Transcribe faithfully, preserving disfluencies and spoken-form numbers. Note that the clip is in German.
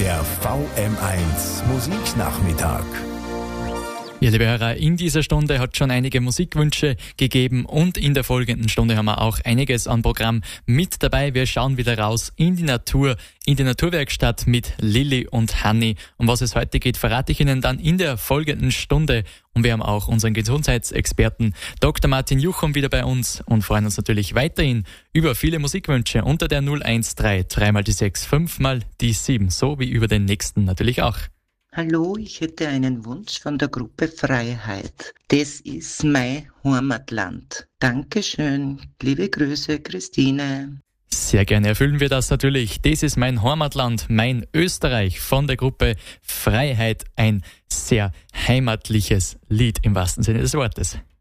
Der V M eins Musiknachmittag. Ja, liebe Hörer, in dieser Stunde hat schon einige Musikwünsche gegeben und in der folgenden Stunde haben wir auch einiges an Programm mit dabei. Wir schauen wieder raus in die Natur, in die Naturwerkstatt mit Lilly und Hanni. Um was es heute geht, verrate ich Ihnen dann in der folgenden Stunde. Und wir haben auch unseren Gesundheitsexperten Doktor Martin Juchum wieder bei uns und freuen uns natürlich weiterhin über viele Musikwünsche unter der null eins drei, drei mal die sechs, fünf mal die sieben, so wie über den nächsten natürlich auch. Hallo, ich hätte einen Wunsch von der Gruppe Freiheit. Das ist mein Heimatland. Dankeschön. Liebe Grüße, Christine. Sehr gerne erfüllen wir das natürlich. Das ist mein Heimatland, mein Österreich von der Gruppe Freiheit. Ein sehr heimatliches Lied im wahrsten Sinne des Wortes.